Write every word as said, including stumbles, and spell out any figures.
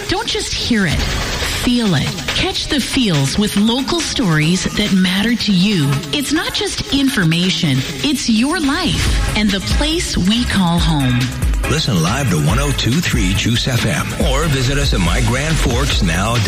Don't just hear it. Feel it. Catch the feels with local stories that matter to you. It's not just information. It's your life and the place we call home. Listen live to one oh two point three Juice F M or visit us at my grand forks now